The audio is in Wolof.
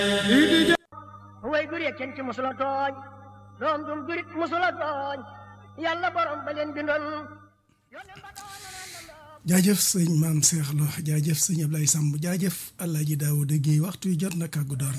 way gur ya kenn ci musula tooñ doom dum gurit musula tooñ yàlla borom ba leen bindoon jaajëf sëñ maam Cheikh Lo jaajëf sëñ Ablaye Samb jaajëf Alaaji Daawuda Géey waxtu wi jot na kàggu door